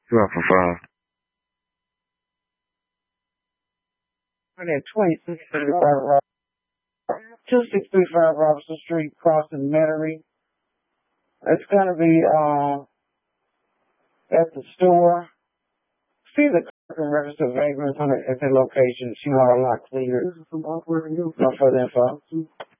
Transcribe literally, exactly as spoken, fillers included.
Two out for five. At twenty-six thirty-five two six three five Robinson Street, crossing Metairie. It's going to be uh, at the store. See the curtain register vagrants on the, at the location. She want a lot clearer. No further info.